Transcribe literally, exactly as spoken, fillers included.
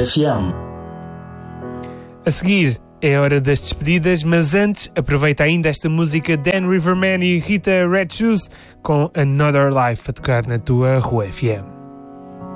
F M. A seguir é hora das despedidas, mas antes aproveita ainda esta música Dan Riverman e Rita Red Shoes com Another Life a tocar na tua Rua F M.